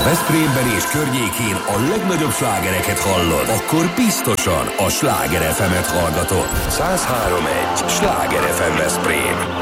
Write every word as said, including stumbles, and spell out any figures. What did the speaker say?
Veszprémben és környékén a legnagyobb slágereket hallod, akkor biztosan a Sláger ef emet hallgatod. száz három egy Sláger ef em Veszprém.